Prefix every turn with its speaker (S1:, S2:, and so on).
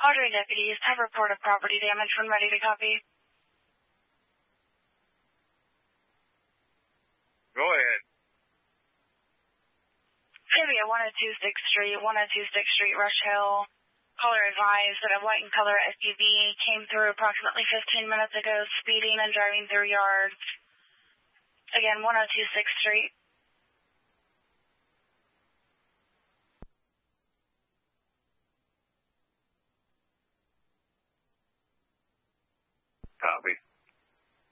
S1: Audrey deputies have reported property damage when ready to copy.
S2: Go ahead.
S1: Maybe at 102 Street, 102 Street, Rush Hill. Caller advised that a white and color SUV came through approximately 15 minutes ago, speeding and driving through yards. Again, 102 Street.
S2: Copy.